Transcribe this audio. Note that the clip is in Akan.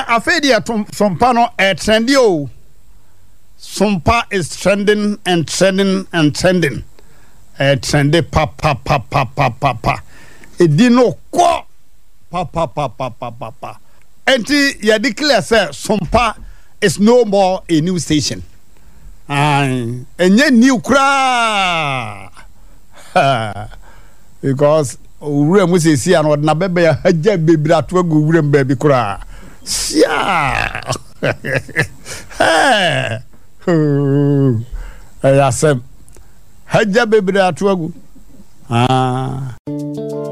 afedi sompa no trendy o. Sompa is trending and trending and trending. Trendy pa. Edi no kwa pa. Enti ya declare say Sompa is no more a new station. Enye new kra. Because ure mu sesi an odna bebe ya haja bebira to agu ure mbabi kra. Sia. Ayasem haja bebira to agu.